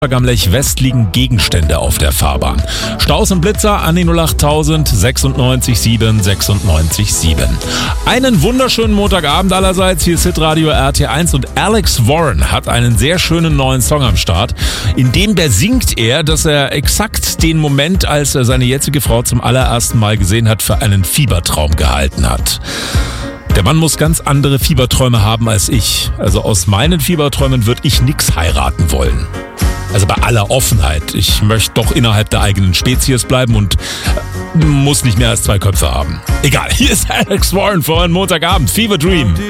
am Lech West liegen Gegenstände auf der Fahrbahn. Staus und Blitzer an die 08000 96 7 96 7. Einen wunderschönen Montagabend allerseits. Hier ist Hitradio RT1 und Alex Warren hat einen sehr schönen neuen Song am Start. In dem besingt er, dass er exakt den Moment, als er seine jetzige Frau zum allerersten Mal gesehen hat, für einen Fiebertraum gehalten hat. Der Mann muss ganz andere Fieberträume haben als ich. Also aus meinen Fieberträumen würde ich nix heiraten wollen. Also bei aller Offenheit. Ich möchte doch innerhalb der eigenen Spezies bleiben und muss nicht mehr als 2 Köpfe haben. Egal, hier ist Alex Warren für einen Montagabend. Fever Dream.